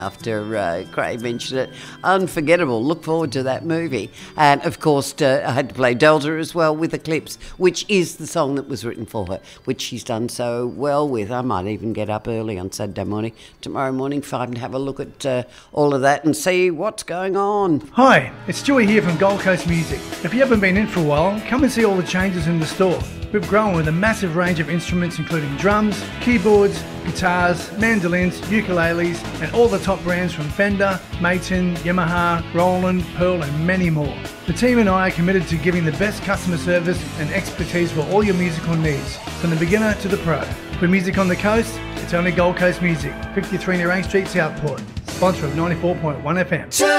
After Craig mentioned it, unforgettable. Look forward to that movie. And of course, I had to play Delta as well with Eclipse, which is the song that was written for her, which she's done so well with. I might even get up early on Saturday morning, tomorrow morning, 5 and have a look at all of that and see what's going on. Hi, it's Stewie here from Gold Coast Music. If you haven't been in for a while, come and see all the changes in the store. We've grown with a massive range of instruments including drums, keyboards, guitars, mandolins, ukuleles, and all the top brands from Fender, Maton, Yamaha, Roland, Pearl, and many more. The team and I are committed to giving the best customer service and expertise for all your musical needs, from the beginner to the pro. For music on the coast, it's only Gold Coast Music, 53 Nerang Street, Southport. Sponsor of 94.1 FM.